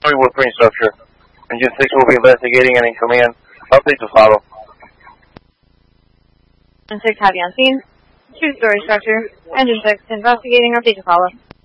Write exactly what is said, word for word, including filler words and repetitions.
two-story wood frame structure. Engine six will be investigating and in command. Update to follow. Engine six, have you on scene. Two-story structure. Engine six, investigating. Update to follow.